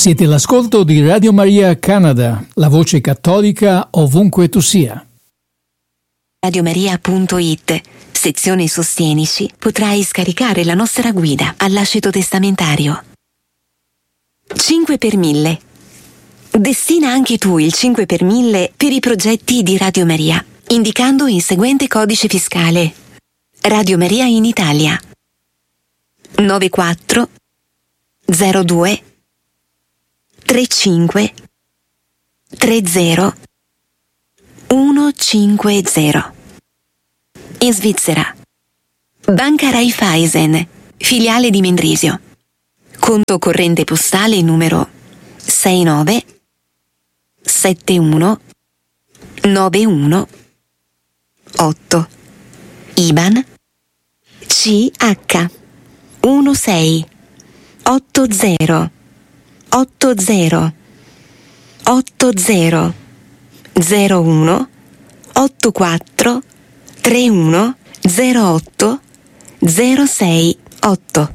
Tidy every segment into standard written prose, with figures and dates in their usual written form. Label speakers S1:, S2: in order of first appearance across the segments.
S1: Siete all'ascolto di Radio Maria Canada, la voce cattolica ovunque tu sia.
S2: Radiomaria.it, sezione Sostienici, potrai scaricare la nostra guida all'ascito testamentario. 5 per 1000. Destina anche tu il 5 per 1000 per i progetti di Radio Maria, indicando il seguente codice fiscale. Radio Maria in Italia. 94 02 35 30 150. In Svizzera. Banca Raiffeisen, filiale di Mendrisio. Conto corrente postale numero 69 71 91 8. IBAN CH 16 80 80 80 01 84 31 08 06 8.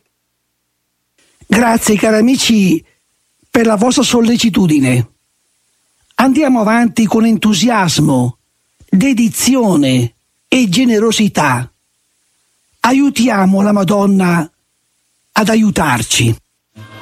S3: Grazie cari amici per la vostra sollecitudine. Andiamo avanti con entusiasmo, dedizione e generosità. Aiutiamo la Madonna ad aiutarci.